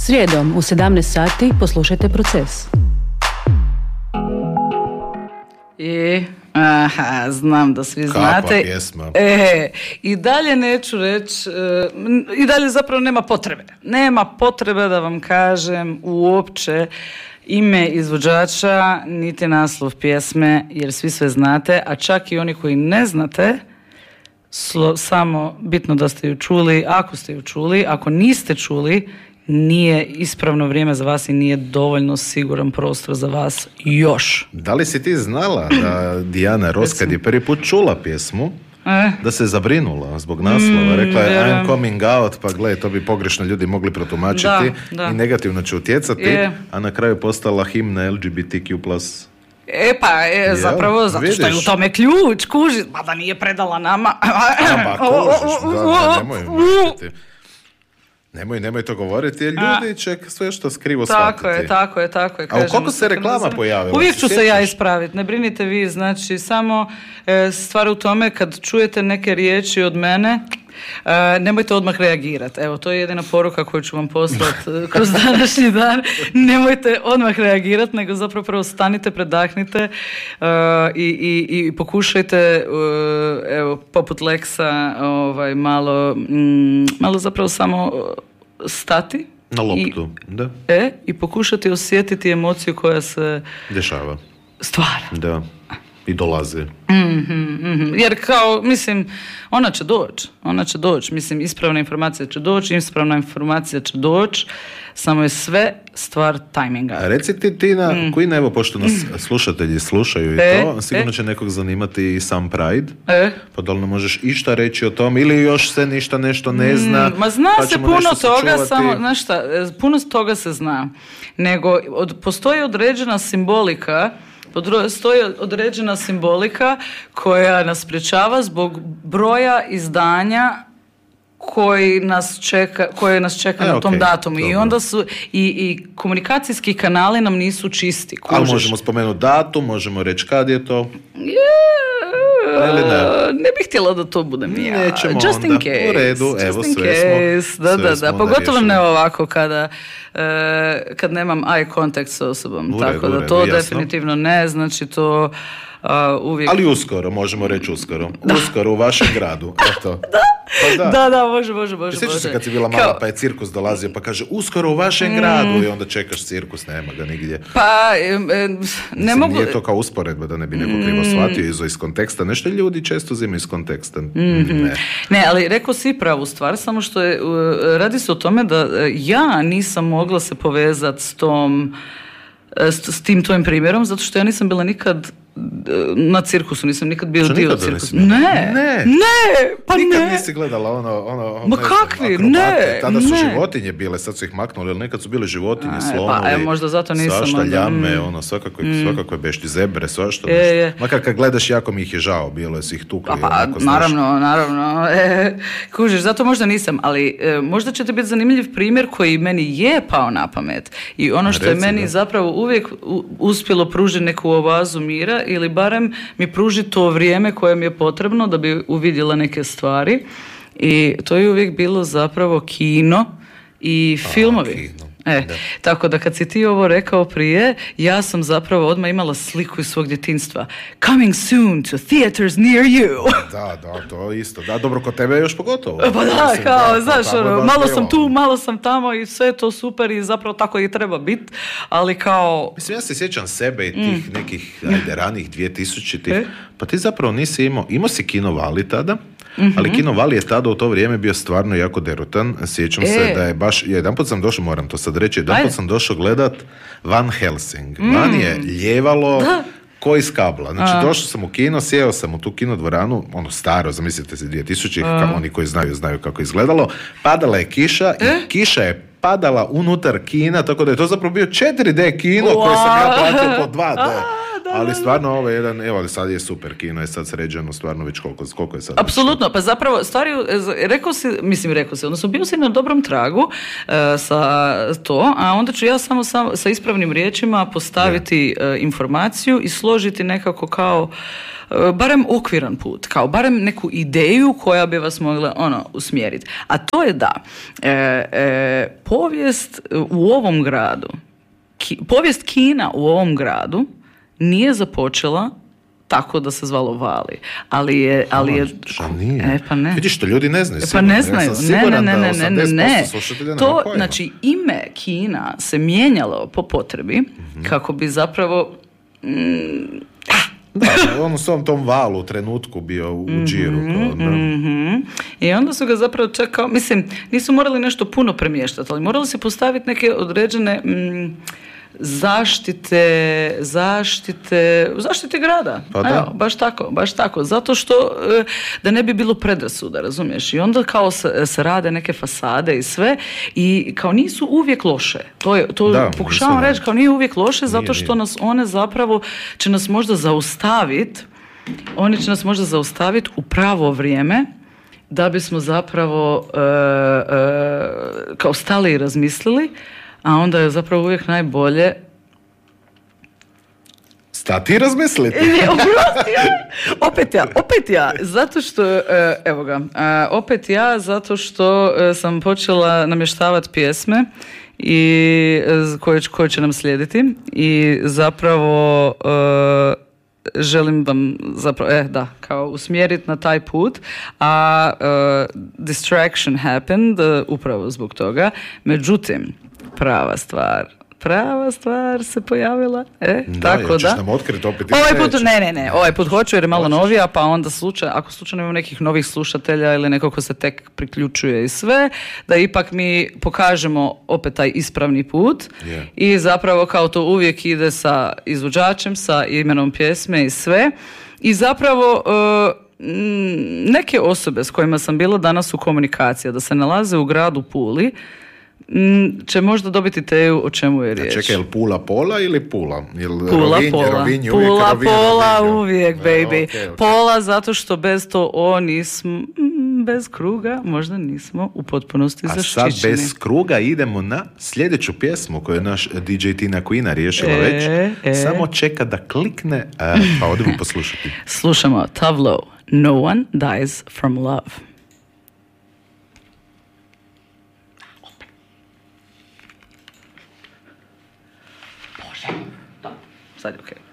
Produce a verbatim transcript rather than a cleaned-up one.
Srijedom u sedamnaest sati poslušajte Proces. I, aha, znam da svi znate. Kakva pjesma. E, i dalje neću reći, e, i dalje zapravo nema potrebe. Nema potrebe da vam kažem uopće ime izvođača, niti naslov pjesme, jer svi sve znate, a čak i oni koji ne znate, slo, samo bitno da ste ju čuli, ako ste ju čuli, ako niste čuli, nije ispravno vrijeme za vas i nije dovoljno siguran prostor za vas još. Da li si ti znala da Dijana Ross kad je prvi put čula pjesmu, E? da se zabrinula zbog naslova? Rekla je Mm, I'm coming out, pa gle, to bi pogrešno ljudi mogli protumačiti Da, da. i negativno će utjecati, Je. a na kraju postala himna L G B T Q plus. E pa, e, zapravo, zato što je u vidiš. tome ključ, kuži, pa da nije predala nama. Ama, kužiš, da, da, nemoj mrštiti. Nemoj, nemoj to govoriti, jer ljudi će sve što skrivo Tako shvatiti. je, tako je, tako je. A u koliko se reklama pojavila? Uvijek Se ću se ja sjećaš? ispraviti, ne brinite vi, znači samo e, stvar u tome kad čujete neke riječi od mene, e, nemojte odmah reagirati. Evo, to je jedina poruka koju ću vam poslati e, kroz današnji dan. Nemojte odmah reagirati, nego zapravo prvo stanite, predahnite e, i, i, i pokušajte, e, evo, poput Lexa, ovaj, malo, mm, malo zapravo samo stati. Na loptu, da, E, i pokušati osjetiti emociju koja se dešava. stvara. Da, i dolazi. Mhm, mhm. Jer kao, mislim, ona će doći, ona će doći, mislim, ispravna informacija će doći, ispravna informacija će doći, samo je sve stvar tajminga. A reci ti, Tina, Mm. koji ne, evo, pošto nas slušatelji slušaju i E, to, sigurno e. će nekog zanimati i sam Pride, E? pa da li nam možeš išta reći o tom, ili još se ništa nešto ne zna, Mm, Ma zna pa se ćemo puno nešto toga, sačuvati. samo, znaš šta, e, puno toga se zna, nego od, postoji određena simbolika, postoji određena simbolika koja nas sprječava zbog broja izdanja koji nas čeka, koje nas čeka E, na tom okej, datumu. I dobro. onda su i, i komunikacijski kanali nam nisu čisti. Ali Kužiš? možemo spomenuti datum, možemo reći kad je to. Je, Ili ne? ne bih htjela da to budem ja. Nećemo Just in onda. case. U redu, Just evo, in sve smo- case. Da, sve da, smo da. onda Pogotovo ne riješili. ovako kada e, kad nemam eye contact s osobom. U Tako redu, u da redu, to jasno. definitivno ne, znači to a, uvijek... Ali uskoro, možemo reći uskoro. Uskoro u vašem gradu. Eto. Pa da. Da, da, može, može, može. Sjećaš se može. kad si bila mala Kao- pa je cirkus dolazio pa kaže uskoro u vašem gradu i onda čekaš cirkus, nema ga nigdje. Pa, e, e, ne Mislim, mogu... nije to kao usporedba da ne bi neko krivo shvatio izo iz konteksta. Nešto ljudi često uzimaju iz konteksta. Ne. Ne, ali rekao si pravu stvar, samo što je, uh, radi se o tome da uh, ja nisam mogla se povezati s tom, uh, s, s tim tvojim primjerom, zato što ja nisam bila nikad uh, na cirkusu, nisam nikad bio Što dio nikada cirkusa. nisi bila? Ne, Ne. ne, pa Nikad ne. nisi gledala ono, ono, ono Ma ne znam, kakvi? akrobate. Ne, Tada su ne. životinje bile, sad su ih maknuli, ali nekad su bile životinje, A, slonovi, pa, e, možda zato nisam svašta, onda, ljame, mm. ono, svakako, svakako je bešti, zebre, svašta. Je, nešto. je. Makar kad gledaš, jako mi ih je žao bilo, jesi ih tukli. Pa, pa onako, znaš. naravno, naravno. E, kužiš, zato možda nisam, ali e, možda će ti biti zanimljiv primjer koji meni je pao na pamet. I ono što je Reci, meni da. zapravo uvijek u- uspjelo pružiti neku oazu mira ili barem mi pruži to vrijeme koje mi je potrebno da bi uvidjela neke stvari. I to je uvijek bilo zapravo kino i filmovi. kino. E, Da. tako da kad si ti ovo rekao prije, ja sam zapravo odmah imala sliku iz svog djetinjstva. Coming soon to theaters near you. Da, da, to isto. Da, dobro, kod tebe još pogotovo. Pa da, Mislim, kao, znaš, tamo je ono, baš malo bilo. sam tu, malo sam tamo i sve je to super i zapravo tako i treba biti, ali kao... Mislim, ja se sjećam sebe i tih nekih, ajde, ranih dvije tisućitih. E? Pa ti zapravo nisi imao, imao si Kino Vali tada, ali Kino Vali je tada u to vrijeme bio stvarno jako derutan. Sjećam E. se da je baš, jedan put sam došao, moram to sad reći, jedan Ajde. put sam došao gledat Van Helsing. Van je ljevalo ko iz kabla. Znači, došao sam u kino, sjeo sam u tu kino dvoranu, ono staro, zamislite se dvije tisuće, kao oni koji znaju, znaju kako je izgledalo. Padala je kiša i kiša je padala unutar kina, tako da je to zapravo bio četiri D kino koje sam ja platio po dva D. Ali stvarno ovo je jedan, evo, ali sad je super, Kino je sad sređeno, stvarno već koliko, koliko je sad. Apsolutno, pa zapravo stvari, rekao si, mislim rekao si, odnosno bio si na dobrom tragu uh, sa to, a onda ću ja samo, samo sa ispravnim riječima postaviti uh, informaciju i složiti nekako kao uh, barem okviran put, kao barem neku ideju koja bi vas mogla ono usmjeriti. A to je da e, e, povijest u ovom gradu, ki, povijest Kina u ovom gradu nije započela tako da se zvalo Vali. Ali je... Ali je šta nije? E, pa ne. Vidiš, to ljudi ne znaju. E, pa ne znaju. Ja ne, ne, ne, ne, ne, ne. To, pojma. znači, ime Kina se mijenjalo po potrebi mm-hmm. kako bi zapravo... Mm, da, on u svom tom valu trenutku bio u mm-hmm, džiru. To, da. Mm-hmm. I onda su ga zapravo čekao, mislim, nisu morali nešto puno premještati, ali morali se postaviti neke određene... Mm, zaštite, zaštite, zaštite grada. Pa da. Evo, baš tako, baš tako. Zato što da ne bi bilo predrasuda, razumiješ? I onda kao se, se rade neke fasade i sve i kao nisu uvijek loše. To je, to da, pokušavam reći, kao nije uvijek loše zato nije, što nije. nas one zapravo će nas možda zaustaviti, oni će nas možda zaustaviti u pravo vrijeme da bismo zapravo e, e, kao stali i razmislili. A onda je zapravo uvijek najbolje stati i razmisliti. opet ja, opet ja, zato što, evo ga, opet ja, zato što sam počela namještavati pjesme i koje, koje će nam slijediti i zapravo želim vam zapravo, eh da, kao usmjeriti na taj put, a uh, distraction happened uh, upravo zbog toga. Međutim, prava stvar, prava stvar se pojavila, e, da, tako da. Nam otkriti opet ovaj put, ne, ne, ne, ovaj put hoću jer je malo novija, pa onda slučaj, ako slučajno imamo nekih novih slušatelja ili neko ko se tek priključuje i sve, da ipak mi pokažemo opet taj ispravni put yeah. i zapravo kao to uvijek ide sa izvođačem, sa imenom pjesme i sve. I zapravo uh, neke osobe s kojima sam bila danas u komunikaciji, da se nalaze u gradu Puli, će možda dobiti teju o čemu je riječ. Čekaj, je li Pula Pola ili Pula? Jel Pula Rovinj, Pola. Rovinj, Pula Rovinj, Pola Rovinj, uvijek, baby. E, okay, okay. Pola zato što bez to o nismo, bez kruga možda nismo u potpunosti a zaštićeni. A sad bez kruga idemo na sljedeću pjesmu koju je naš D J Tina Quina riješila e, već. E. Samo čeka da klikne, a, pa odemo poslušati. Slušamo Tavlo, No One Dies From Love. Sad je okej. Okay.